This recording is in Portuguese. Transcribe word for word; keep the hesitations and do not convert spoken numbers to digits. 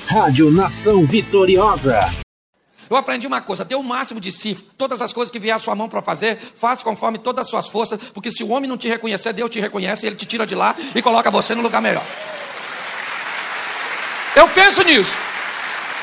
Rádio Nação Vitoriosa. Eu aprendi uma coisa, dê o máximo de si, todas as coisas que vier à sua mão para fazer, faça conforme todas as suas forças, porque se o homem não te reconhecer, Deus te reconhece, ele te tira de lá e coloca você no lugar melhor. Eu penso nisso.